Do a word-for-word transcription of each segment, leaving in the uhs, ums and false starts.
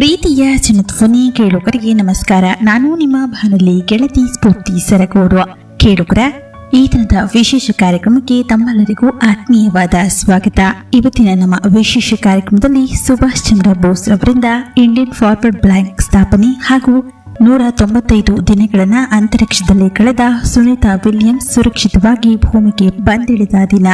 ಪ್ರೀತಿಯ ಜನಧ್ವನಿ ಕೇಳುಗರಿಗೆ ನಮಸ್ಕಾರ. ನಾನು ನಿಮ್ಮ ಬಾನುಲಿ ಗೆಳತಿ ಸ್ಫೂರ್ತಿ ಸರಗೂರು. ಕೇಳುಗರ ಈ ದಿನದ ವಿಶೇಷ ಕಾರ್ಯಕ್ರಮಕ್ಕೆ ತಮ್ಮೆಲ್ಲರಿಗೂ ಆತ್ಮೀಯವಾದ ಸ್ವಾಗತ. ಇವತ್ತಿನ ನಮ್ಮ ವಿಶೇಷ ಕಾರ್ಯಕ್ರಮದಲ್ಲಿ ಸುಭಾಷ್ ಚಂದ್ರ ಬೋಸ್ ಅವರಿಂದ ಇಂಡಿಯನ್ ಫಾರ್ವರ್ಡ್ ಬ್ಯಾಂಕ್ ಸ್ಥಾಪನೆ ಹಾಗೂ ನೂರ ತೊಂಬತ್ತೈದು ದಿನಗಳನ್ನ ಅಂತರಿಕ್ಷದಲ್ಲಿ ಕಳೆದ ಸುನೀತಾ ವಿಲಿಯಮ್ಸ್ ಸುರಕ್ಷಿತವಾಗಿ ಭೂಮಿಗೆ ಬಂದಿಳಿದ ದಿನ.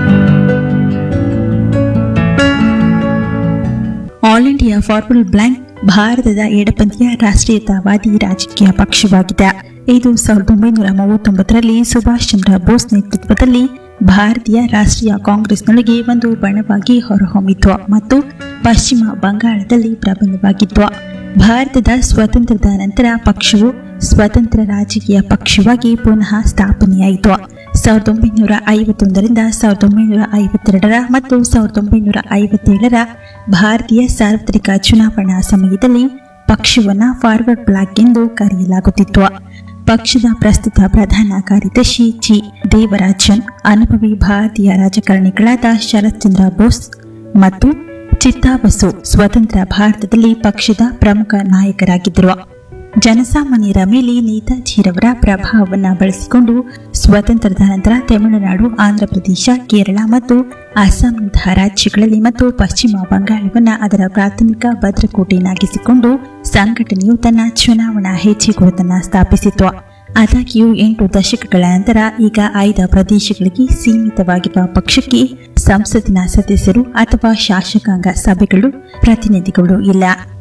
ಆಲ್ ಇಂಡಿಯಾ ಫಾರ್ವರ್ಡ್ ಬ್ಯಾಂಕ್ ಭಾರತದ ಎಡಪಂಥೀಯ ರಾಷ್ಟ್ರೀಯತಾವಾದಿ ರಾಜಕೀಯ ಪಕ್ಷವಾಗಿದೆ. ಇದು ಸಾವಿರದ ಒಂಬೈನೂರ ಮೂವತ್ತೊಂಬತ್ತರಲ್ಲಿ ಸುಭಾಷ್ ಚಂದ್ರ ಬೋಸ್ ನೇತೃತ್ವದಲ್ಲಿ ಭಾರತೀಯ ರಾಷ್ಟ್ರೀಯ ಕಾಂಗ್ರೆಸ್ನೊಳಗೆ ಒಂದು ಬಣವಾಗಿ ಹೊರಹೊಮ್ಮಿತು ಮತ್ತು ಪಶ್ಚಿಮ ಬಂಗಾಳದಲ್ಲಿ ಪ್ರಬಲವಾಗಿತ್ತು. ಭಾರತದ ಸ್ವಾತಂತ್ರ್ಯದ ನಂತರ ಪಕ್ಷವು ಸ್ವತಂತ್ರ ರಾಜಕೀಯ ಪಕ್ಷವಾಗಿ ಪುನಃ ಸ್ಥಾಪನೆಯಾಯಿತು. ಸಾವಿರದ ಒಂಬೈನೂರ ಐವತ್ತೊಂದರಿಂದ ಸಾವಿರದ ಒಂಬೈನೂರ ಐವತ್ತೆರಡರ ಮತ್ತು ಸಾವಿರದ ಒಂಬೈನೂರ ಐವತ್ತೇಳರ ಭಾರತೀಯ ಸಾರ್ವತ್ರಿಕ ಚುನಾವಣಾ ಸಮಯದಲ್ಲಿ ಪಕ್ಷವನ್ನು ಫಾರ್ವರ್ಡ್ ಬ್ಲಾಕ್ ಎಂದು ಕರೆಯಲಾಗುತ್ತಿತ್ತು. ಪಕ್ಷದ ಪ್ರಸ್ತುತ ಪ್ರಧಾನ ಕಾರ್ಯದರ್ಶಿ ಜಿ ದೇವರಾಜನ್ ಅನುಭವಿ ಭಾರತೀಯ ರಾಜಕಾರಣಿಗಳಾದ ಶರತ್ ಚಂದ್ರ ಬೋಸ್ ಮತ್ತು ಚಿತ್ತಾಬಸು ಸ್ವತಂತ್ರ ಭಾರತದಲ್ಲಿ ಪಕ್ಷದ ಪ್ರಮುಖ ನಾಯಕರಾಗಿದ್ದರು. ಜನಸಾಮಾನ್ಯರ ಮೇಲೆ ನೇತಾಜಿರವರ ಪ್ರಭಾವವನ್ನು ಬಳಸಿಕೊಂಡು ಸ್ವಾತಂತ್ರ್ಯದ ನಂತರ ತಮಿಳುನಾಡು, ಆಂಧ್ರಪ್ರದೇಶ, ಕೇರಳ ಮತ್ತು ಅಸ್ಸಾಂನಂತಹ ರಾಜ್ಯಗಳಲ್ಲಿ ಮತ್ತು ಪಶ್ಚಿಮ ಬಂಗಾಳವನ್ನು ಅದರ ಪ್ರಾಥಮಿಕ ಭದ್ರಕೋಟೆಯನ್ನಾಗಿಸಿಕೊಂಡು ಸಂಘಟನೆಯು ತನ್ನ ಚುನಾವಣಾ ಹೆಜ್ಜೆಗುರುತನ್ನು ಸ್ಥಾಪಿಸಿತು. ಆದಾಗ್ಯೂ ಎಂಟು ದಶಕಗಳ ನಂತರ ಈಗ ಆಯ್ದ ಪ್ರದೇಶಗಳಿಗೆ ಸೀಮಿತವಾಗಿರುವ ಪಕ್ಷಕ್ಕೆ ಸಂಸತ್ತಿನ ಸದಸ್ಯರು ಅಥವಾ ಶಾಸಕಾಂಗ ಸಭೆಗಳು ಪ್ರತಿನಿಧಿಗಳು ಇಲ್ಲ.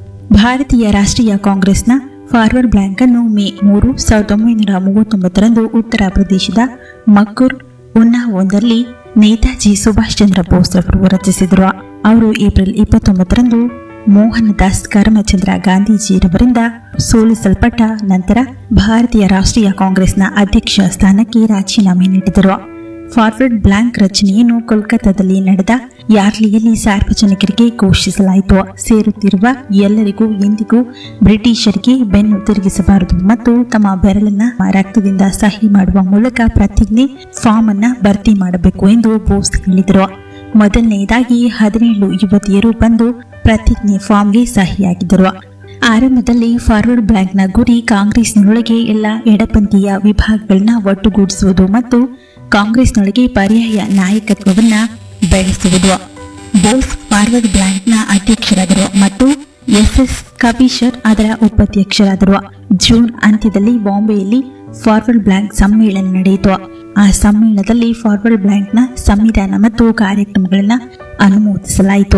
ಭಾರತೀಯ ರಾಷ್ಟ್ರೀಯ ಕಾಂಗ್ರೆಸ್ನ ಫಾರ್ವರ್ಡ್ ಬ್ಯಾಂಕ್ ಅನ್ನು ಮೇ ಮೂರು ಸಾವಿರದ ಒಂಬೈನೂರ ಮೂವತ್ತೊಂಬತ್ತರಂದು ಉತ್ತರ ಪ್ರದೇಶದ ಮಕ್ಕೂರ್ ಉನ್ನಾವೊಂದರಲ್ಲಿ ನೇತಾಜಿ ಸುಭಾಷ್ ಚಂದ್ರ ಬೋಸ್ ಅವರು ರಚಿಸಿದರು. ಅವರು ಏಪ್ರಿಲ್ ಇಪ್ಪತ್ತೊಂಬತ್ತರಂದು ಮೋಹನದಾಸ್ ಕರಮಚಂದ್ರ ಗಾಂಧೀಜಿಯವರಿಂದ ಸೋಲಿಸಲ್ಪಟ್ಟ ನಂತರ ಭಾರತೀಯ ರಾಷ್ಟ್ರೀಯ ಕಾಂಗ್ರೆಸ್ನ ಅಧ್ಯಕ್ಷ ಸ್ಥಾನಕ್ಕೆ ರಾಜೀನಾಮೆ ನೀಡಿದರು. ಫಾರ್ವರ್ಡ್ ಬ್ಲಾಕ್ ರಚನೆಯನ್ನು ಕೋಲ್ಕತ್ತಾದಲ್ಲಿ ನಡೆದ ಯಾರ್ಲಿಯಲ್ಲಿ ಸಾರ್ವಜನಿಕರಿಗೆ ಘೋಷಿಸಲಾಯಿತು. ಸೇರುತ್ತಿರುವ ಎಲ್ಲರಿಗೂ ಎಂದಿಗೂ ಬ್ರಿಟಿಷರಿಗೆ ಬೆನ್ನು ತಿರುಗಿಸಬಾರದು ಮತ್ತು ತಮ್ಮ ಬೆರಳನ್ನ ರಕ್ತದಿಂದ ಸಹಿ ಮಾಡುವ ಮೂಲಕ ಪ್ರತಿಜ್ಞೆ ಫಾರ್ಮ್ ಅನ್ನ ಭರ್ತಿ ಮಾಡಬೇಕು ಎಂದು ಬೋಸ್ ಹೇಳಿದರು. ಮೊದಲನೆಯದಾಗಿ ಹದಿನೇಳು ಯುವತಿಯರು ಬಂದು ಪ್ರತಿಜ್ಞೆ ಫಾರ್ಮ್ಗೆ ಸಹಿಯಾಗಿದ್ದರು. ಆರಂಭದಲ್ಲಿ ಫಾರ್ವರ್ಡ್ ಬ್ಯಾಂಕ್ನ ಗುರಿ ಕಾಂಗ್ರೆಸ್ನೊಳಗೆ ಎಲ್ಲ ಎಡಪಂಥೀಯ ವಿಭಾಗಗಳನ್ನ ಒಟ್ಟುಗೂಡಿಸುವುದು ಮತ್ತು ಕಾಂಗ್ರೆಸ್ನೊಳಗೆ ಪರ್ಯಾಯ ನಾಯಕತ್ವವನ್ನು ಬೆಳೆಸುವುದು. ಬೋಸ್ ಫಾರ್ವರ್ಡ್ ಬ್ಯಾಂಕ್ನ ಅಧ್ಯಕ್ಷರಾದರು ಮತ್ತು ಎಸ್ ಎಸ್ ಕಬೀಶರ್ ಅದರ ಉಪಾಧ್ಯಕ್ಷರಾದರು. ಜೂನ್ ಅಂತ್ಯದಲ್ಲಿ ಬಾಂಬೆಯಲ್ಲಿ ಫಾರ್ವರ್ಡ್ ಬ್ಯಾಂಕ್ ಸಮ್ಮೇಳನ ನಡೆಯಿತು. ಆ ಸಮ್ಮೇಳನದಲ್ಲಿ ಫಾರ್ವರ್ಡ್ ಬ್ಯಾಂಕ್ನ ಸಂವಿಧಾನ ಮತ್ತು ಕಾರ್ಯಕ್ರಮಗಳನ್ನು ಅನುಮೋದಿಸಲಾಯಿತು.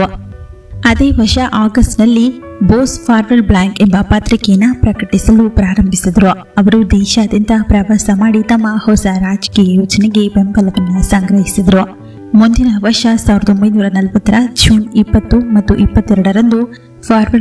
ಅದೇ ವರ್ಷ ಆಗಸ್ಟ್ನಲ್ಲಿ ಬೋಸ್ ಫಾರ್ವರ್ಡ್ ಬ್ಯಾಂಕ್ ಎಂಬ ಪತ್ರಿಕೆಯನ್ನು ಪ್ರಕಟಿಸಲು ಪ್ರಾರಂಭಿಸಿದರು. ಅವರು ದೇಶಾದ್ಯಂತ ಪ್ರವಾಸ ಮಾಡಿ ತಮ್ಮ ಹೊಸ ರಾಜಕೀಯ ಯೋಜನೆಗೆ ಬೆಂಬಲವನ್ನು ಸಂಗ್ರಹಿಸಿದರು. ಮುಂದಿನ ವರ್ಷ ಸಾವಿರದ ಒಂಬೈನೂರ ನಲವತ್ತರ ಜೂನ್ ಇಪ್ಪತ್ತು ಮತ್ತು ಇಪ್ಪತ್ತೆರಡರಂದು ಫಾರ್ವರ್ಡ್